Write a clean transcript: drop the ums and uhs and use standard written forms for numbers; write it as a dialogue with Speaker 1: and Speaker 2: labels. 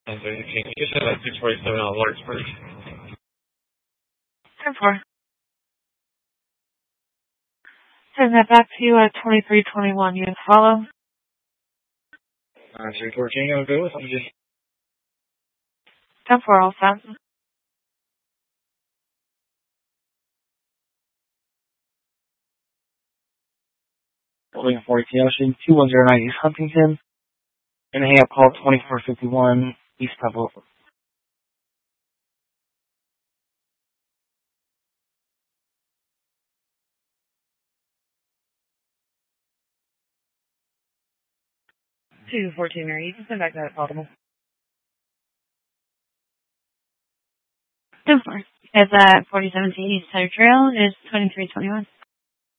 Speaker 1: And so you just had like 647 on Larkspur.
Speaker 2: 10-4. Send that back to you at 2321. You follow?
Speaker 1: 314, I'll go with. I'm just
Speaker 2: 10-4, all set.
Speaker 1: 24 Ocean, 2109 East Huntington, and hang up call 2451 East Pebble.
Speaker 2: Two 14 Mary. You can send back that at Baltimore. 10-4. It's at 4017 East Side Trail. It's 2321.